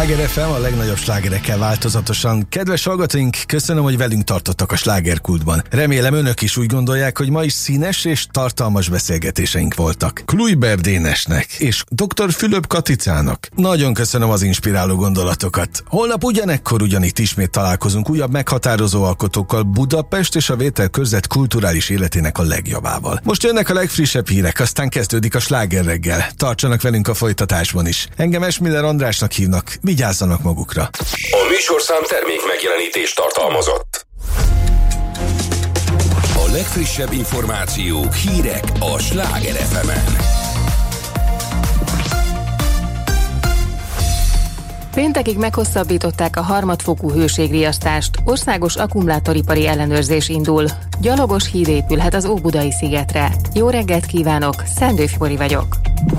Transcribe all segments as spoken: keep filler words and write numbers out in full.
Sláger ef em, a legnagyobb slágerekkel változatosan. Kedves hallgatóink, köszönöm, hogy velünk tartottak a slágerkultban. Remélem önök is úgy gondolják, hogy ma is színes és tartalmas beszélgetéseink voltak. Kluiber Dénesnek és doktor Fülöp Katicának nagyon köszönöm az inspiráló gondolatokat. Holnap ugyanekkor ugyanitt ismét találkozunk újabb meghatározó alkotókkal Budapest és a Vételkörzet kulturális életének a legjobbával. Most jönnek a legfrissebb hírek, aztán kezdődik a Sláger reggel. Tartsanak velünk a folytatásban is. Engem Esmiller Andrásnak hívnak, vigyázzanak magukra. A műsorszám termék megjelenítést tartalmazott. A legfrissebb információk, hírek a Sláger ef emen. Péntekig meghosszabbították a harmadfokú hőségriasztást, országos akkumulátoripari ellenőrzés indul. Gyalogos híd épülhet az Óbudai szigetre. Jó reggelt kívánok, Szendő Fibori vagyok.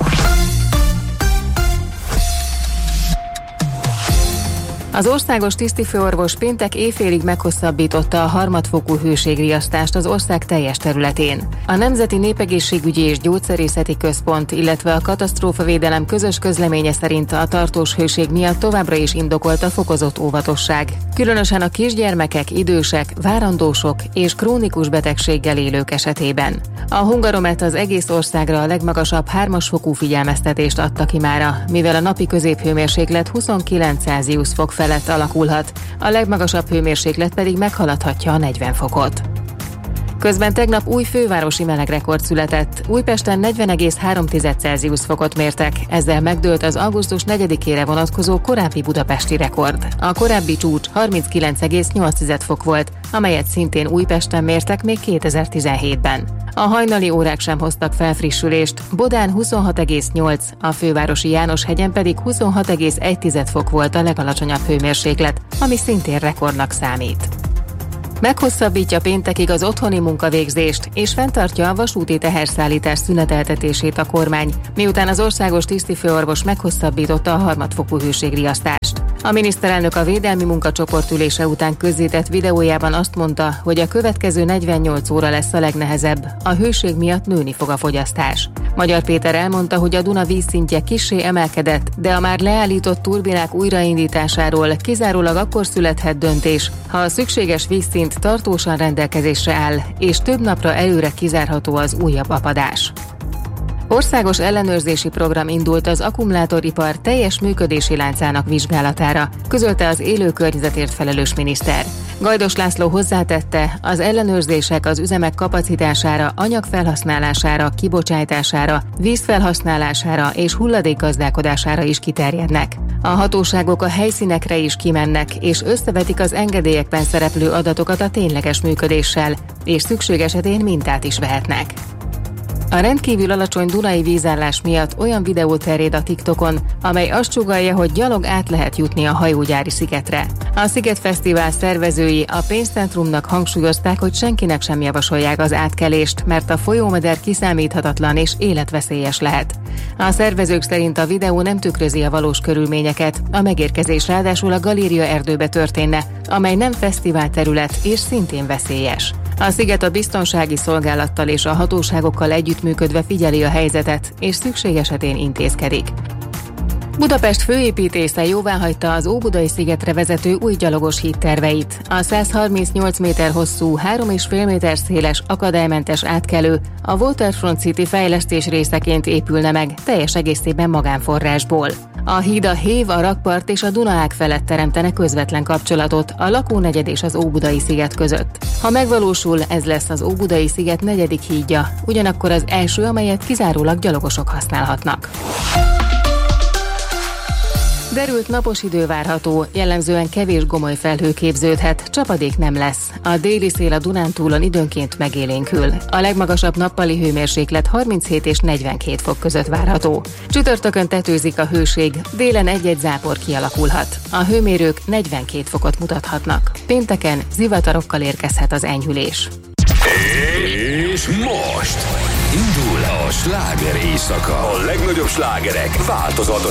Az országos tisztifőorvos péntek éjfélig meghosszabbította a harmadfokú hőségriasztást az ország teljes területén. A Nemzeti Népegészségügyi és Gyógyszerészeti Központ, illetve a Katasztrófavédelem közös közleménye szerint a tartós hőség miatt továbbra is indokolt a fokozott óvatosság. Különösen a kisgyermekek, idősek, várandósok és krónikus betegséggel élők esetében. A Hungaromet az egész országra a legmagasabb hármas fokú figyelmeztetést adta ki mára, mivel a napi középhőmérséklet huszonkilenc Celsius fok felett alakulhat, a legmagasabb hőmérséklet pedig meghaladhatja a negyven fokot. Közben tegnap új fővárosi melegrekord született. Újpesten negyven egész három Celsius fokot mértek, ezzel megdőlt az augusztus negyedikére vonatkozó korábbi budapesti rekord. A korábbi csúcs harminckilenc egész nyolc fok volt, amelyet szintén Újpesten mértek még kétezer-tizenhétben. A hajnali órák sem hoztak felfrissülést, Bodán huszonhat egész nyolc, a fővárosi Jánoshegyen pedig huszonhat egész egy fok volt a legalacsonyabb hőmérséklet, ami szintén rekordnak számít. Meghosszabbítja péntekig az otthoni munkavégzést, és fenntartja a vasúti teherszállítás szüneteltetését a kormány, miután az országos tisztifőorvos meghosszabbította a harmadfokú hőségriasztást. A miniszterelnök a védelmi munkacsoport ülése után közzétett videójában azt mondta, hogy a következő negyvennyolc óra lesz a legnehezebb, a hőség miatt nőni fog a fogyasztás. Magyar Péter elmondta, hogy a Duna vízszintje kissé emelkedett, de a már leállított turbinák újraindításáról kizárólag akkor születhet döntés, ha a szükséges vízszint tartósan rendelkezésre áll, és több napra előre kizárható az újabb apadás. Országos ellenőrzési program indult az akkumulátoripar teljes működési láncának vizsgálatára, közölte az élő környezetért felelős miniszter. Gajdos László hozzátette, az ellenőrzések az üzemek kapacitására, anyagfelhasználására, kibocsátására, vízfelhasználására és hulladékgazdálkodására is kiterjednek. A hatóságok a helyszínekre is kimennek, és összevetik az engedélyekben szereplő adatokat a tényleges működéssel, és szükség esetén mintát is vehetnek. A rendkívül alacsony dunai vízállás miatt olyan videó terjed a TikTokon, amely azt sugallja, hogy gyalog át lehet jutni a hajógyári szigetre. A Sziget Fesztivál szervezői a pénzcentrumnak hangsúlyozták, hogy senkinek sem javasolják az átkelést, mert a folyómeder kiszámíthatatlan és életveszélyes lehet. A szervezők szerint a videó nem tükrözi a valós körülményeket, a megérkezés ráadásul a Galéria erdőbe történne, amely nem fesztivál terület és szintén veszélyes. A sziget a biztonsági szolgálattal és a hatóságokkal együttműködve figyeli a helyzetet, és szükség esetén intézkedik. Budapest főépítésze jóváhagyta az Óbudai szigetre vezető új gyalogos híd terveit. A száz harmincnyolc méter hosszú, három és fél méter széles akadálymentes átkelő a Waterfront City fejlesztés részeként épülne meg, teljes egészében magánforrásból. A híd a Hév, a rakpart és a Dunaág felett teremtene közvetlen kapcsolatot a lakónegyed és az Óbudai sziget között. Ha megvalósul, ez lesz az Óbudai sziget negyedik hídja, ugyanakkor az első, amelyet kizárólag gyalogosok használhatnak. Derült napos idő várható, jellemzően kevés gomoly felhő képződhet, csapadék nem lesz. A déli szél a Dunántúlon időnként megélénkül. A legmagasabb nappali hőmérséklet harminchét és negyvenkét fok között várható. Csütörtökön tetőzik a hőség, délen egy-egy zápor kialakulhat. A hőmérők negyvenkét fokot mutathatnak. Pénteken zivatarokkal érkezhet az enyhülés. És most indul a sláger éjszaka. A legnagyobb slágerek változatos